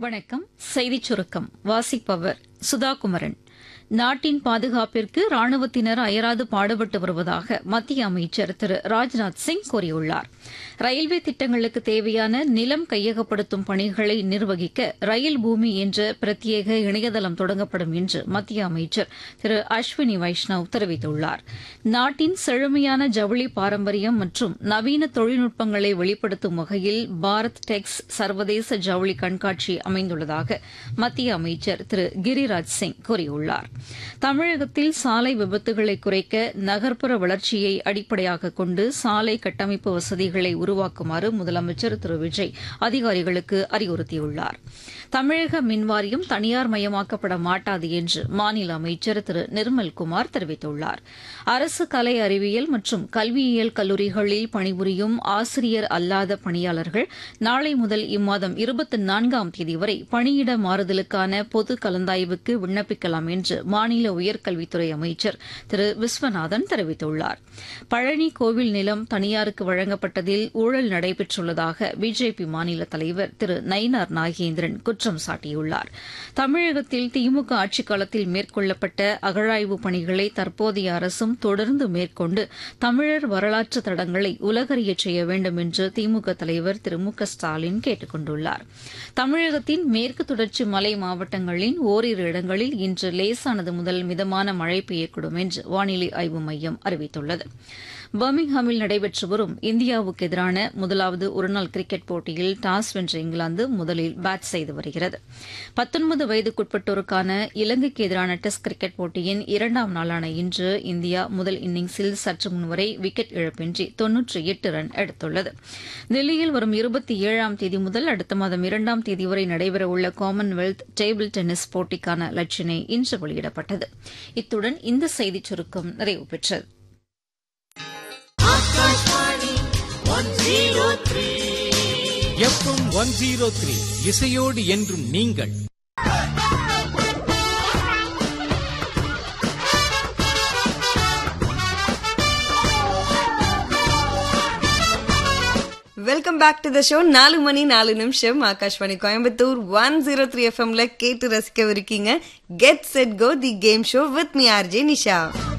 வணக்கம். செய்திச் சுருக்கம் வாசிப்பவர் சுதாகுமரன். நாட்டின் பாதுகாப்பிற்கு ராணுவத்தினர் அயராது பாடுபட்டு வருவதாக மத்திய அமைச்சர் திரு ராஜ்நாத் சிங் கூறியுள்ளார். ரயில்வே திட்டங்களுக்கு தேவையான நிலம் கையகப்படுத்தும் பணிகளை நிர்வகிக்க ரயில் பூமி என்ற பிரத்யேக இணையதளம் தொடங்கப்படும் என்று மத்திய அமைச்சர் திரு அஸ்வினி வைஷ்ணவ் தெரிவித்துள்ளார். நாட்டின் செழுமையான ஜவுளி பாரம்பரியம் மற்றும் நவீன தொழில்நுட்பங்களை வெளிப்படுத்தும் வகையில் பாரத் டெக்ஸ் சர்வதேச ஜவுளி கண்காட்சி அமைந்துள்ளதாக மத்திய அமைச்சர் திரு கிரிராஜ் சிங் கூறியுள்ளார். தமிழகத்தில் சாலை விபத்துகளை குறைக்க நகர்ப்புற வளர்ச்சியை அடிப்படையாக கொண்டு சாலை கட்டமைப்பு வசதிகளை உருவாக்குமாறு முதலமைச்சர் திரு விஜய் அதிகாரிகளுக்கு அறிவுறுத்தியுள்ளார். தமிழக மின்வாரியம் தனியார் மயமாக்கப்பட மாட்டாது என்று மாநில அமைச்சர் திரு நிர்மல்குமார் தெரிவித்துள்ளார். அரசு கலை அறிவியல் மற்றும் கல்வியியல் கல்லூரிகளில் பணிபுரியும் ஆசிரியர் அல்லாத பணியாளர்கள் நாளை முதல் இம்மாதம் 24ஆம் தேதி வரை பணியிட மாறுதலுக்கான பொது கலந்தாய்வுக்கு விண்ணப்பிக்கலாம் என்று மாநில உயர்கல்வித்துறை அமைச்சர் திரு விஸ்வநாதன் தெரிவித்துள்ளார். பழனி கோவில் நிலம் தனியாருக்கு வழங்கப்பட்டதில் ஊழல் நடைபெற்றுள்ளதாக பிஜேபி மாநில தலைவர் திரு நயினார் நாகேந்திரன் குற்றம் சாட்டியுள்ளார். தமிழகத்தில் திமுக ஆட்சிக் காலத்தில் மேற்கொள்ளப்பட்ட அகழாய்வு பணிகளை தற்போதைய அரசும் தொடர்ந்து மேற்கொண்டு தமிழர் வரலாற்று தடங்களை உலகறியச் செய்ய வேண்டும் என்று திமுக தலைவர் திரு மு க ஸ்டாலின் கேட்டுக் கொண்டுள்ளார். தமிழகத்தின் மேற்கு தொடர்ச்சி மலை மாவட்டங்களின் ஓரிரு இடங்களில் இன்று லேசானது முதல் மிதமான மழை பெய்யக்கூடும் என்று வானிலை ஆய்வு மையம் அறிவித்துள்ளது. பர்மிங்ஹாமில் நடைபெற்று வரும் இந்தியாவுக்கு எதிரான முதலாவது ஒருநாள் கிரிக்கெட் போட்டியில் டாஸ் வென்ற இங்கிலாந்து முதலில் பேட் செய்து வருகிறது. 19 வயதுக்குட்பட்டோருக்கான இலங்கைக்கு எதிரான டெஸ்ட் கிரிக்கெட் போட்டியின் 2ஆம் நாளான இன்று இந்தியா முதல் இன்னிங்ஸில் சற்று முன்வரை விக்கெட் இழப்பின்றி 98 ரன் எடுத்துள்ளது. தில்லியில் வரும் 27ஆம் தேதி முதல் அடுத்த மாதம் 2ஆம் தேதி வரை நடைபெறவுள்ள காமன்வெல்த் டேபிள் டென்னிஸ் போட்டிக்கான லட்சினை இன்று வெளியிடப்பட்டது. இத்துடன் இந்த செய்திச் சுருக்கம் நிறைவு பெற்றது. எஃப்எம் 103 இசையோடு என்றும் நீங்கள். Welcome back to the show. 4 மணி 4 நிமிஷம் ஆகாஷ்வாணி கோயம்புத்தூர் 103 எஃப்எம்ல கேட்டு ரசிக்கவிருக்கீங்க get set go the game show with me RJ Nisha.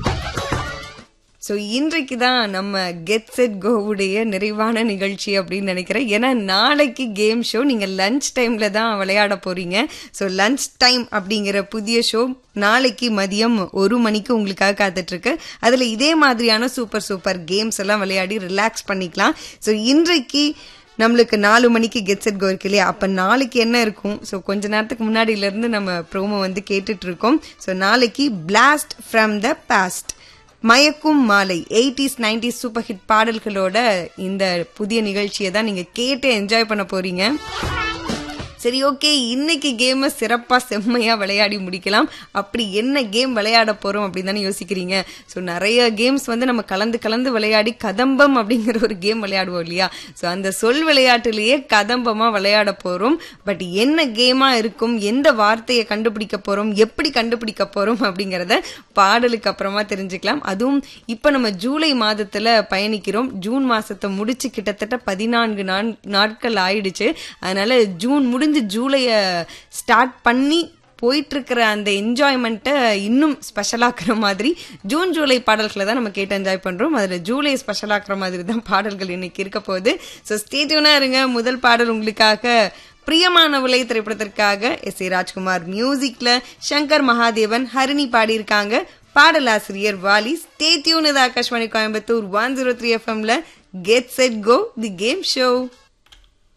So இன்றைக்கு தான் நம்ம கெட் செட் கோவுடைய நிறைவான நிகழ்ச்சி அப்படின்னு நினைக்கிறேன். ஏன்னா நாளைக்கு கேம் ஷோ நீங்கள் லஞ்ச் டைமில் தான் விளையாட போகிறீங்க. ஸோ லஞ்ச் டைம் அப்படிங்கிற புதிய ஷோ நாளைக்கு மதியம் 1 மணிக்கு உங்களுக்காக காத்துட்ருக்கு. அதில் இதே மாதிரியான சூப்பர் கேம்ஸ் எல்லாம் விளையாடி ரிலாக்ஸ் பண்ணிக்கலாம். ஸோ இன்றைக்கு நம்மளுக்கு 4 மணிக்கு கெட் செட் கோ இருக்கு இல்லையா, அப்போ நாளைக்கு என்ன இருக்கும்? ஸோ கொஞ்ச நேரத்துக்கு முன்னாடியிலேருந்து நம்ம ப்ரோமோ வந்து கேட்டுட்ருக்கோம். ஸோ நாளைக்கு பிளாஸ்ட் ஃப்ரம் த பாஸ்ட், மயக்கும் மாலை 80s 90s சூப்பர் ஹிட் பாடல்களோட இந்த புதிய நிகழ்ச்சியை தான் நீங்க கேட்டு என்ஜாய் பண்ண போறீங்க. சரி, ஓகே, இன்னைக்கு கேமை சிறப்பா செம்மையா விளையாடி முடிக்கலாம். அப்படி என்ன கேம் விளையாட போறோம் அப்படின்னு தானே யோசிக்கிறீங்க. ஸோ நிறைய கேம்ஸ் வந்து நம்ம கலந்து விளையாடி கதம்பம் அப்படிங்கிற ஒரு கேம் விளையாடுவோம் இல்லையா. ஸோ அந்த சொல் விளையாட்டுலயே கதம்பமா விளையாட போறோம். பட் என்ன கேமா இருக்கும், எந்த வார்த்தையை கண்டுபிடிக்க போறோம், எப்படி கண்டுபிடிக்க போறோம் அப்படிங்கறத பாடலுக்கு அப்புறமா தெரிஞ்சுக்கலாம். அதுவும் இப்ப நம்ம ஜூலை மாதத்துல பயணிக்கிறோம். ஜூன் மாசத்தை முடிச்சு கிட்டத்தட்ட 14 நாட்கள் ஆயிடுச்சு. அதனால ஜூன் முடிஞ்சு ஜூலைய ஸ்டார்ட் பண்ணி போயிட்டு இருக்கிற அந்த என்ஜாய்மெண்ட்டை இன்னும் ஸ்பெஷலாக்குற மாதிரி ஜூன் ஜூலை பாடல்களை தான் நம்ம கேட்டு என்ஜாய் பண்றோம். அதுல ஜூலை ஸ்பெஷலாக்குற மாதிரி தான் பாடல்கள் இன்னைக்கு இருக்க போகுது. ஸோ ஸ்டே டியூனா இருங்க. முதல் பாடல் உங்களுக்காக பிரியமானவளை திரைப்படத்திற்காக எஸ்.ஏ. ராஜ்குமார் மியூசிக்ல சங்கர் மகாதேவன் ஹரிணி பாடியிருக்காங்க. பாடலாசிரியர் வாலி. Stay tune. இது ஆகாஷ்வாணி கோயம்புத்தூர் 103 எஃப்எம்ல get set go the game show.